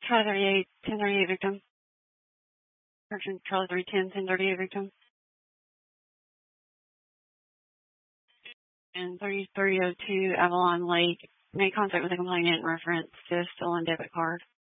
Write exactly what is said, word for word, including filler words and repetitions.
five thirty-eight, ten thirty-eight victim. Urgent Charlie three ten, ten thirty-eight victim. And thirty-three oh two Avalon Lake. Made contact with the complainant in reference to a stolen debit card.